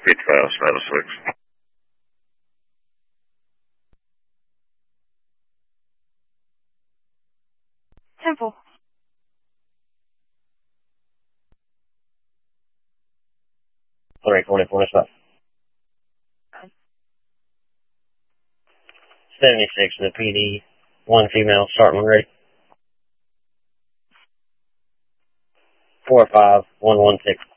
5576. Temple. All right, 44, that's about 76 in the PD. One female, starting when ready. 45116.